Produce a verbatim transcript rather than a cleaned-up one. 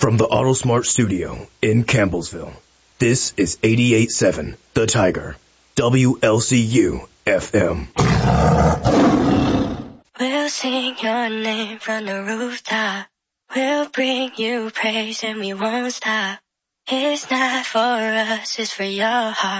From the AutoSmart studio in Campbellsville, this is eighty-eight point seven The Tiger, W L C U F M. We'll sing your name from the rooftop. We'll bring you praise and we won't stop. It's not for us, it's for your heart.